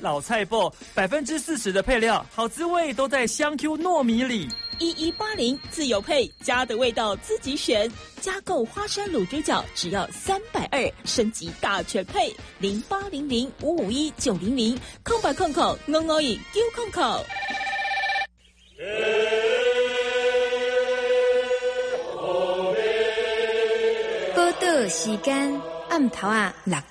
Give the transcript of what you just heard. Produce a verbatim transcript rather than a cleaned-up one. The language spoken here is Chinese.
老菜脯，百分之四十的配料，好滋味都在香 Q 糯米里。 一一八零自有配，家的味道自己选。加购花山卤猪脚只要三百二，升级大全配零八零零五五一九零零空白空口我我饮丢空口。 报道时间暗头啊六